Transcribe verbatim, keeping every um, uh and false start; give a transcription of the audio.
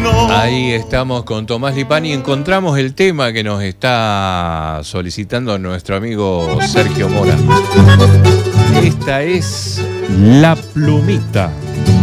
camino. Ahí estamos con Tomás Lipani y encontramos el tema que nos está solicitando nuestro amigo Sergio Mora. Esta es La Plumita.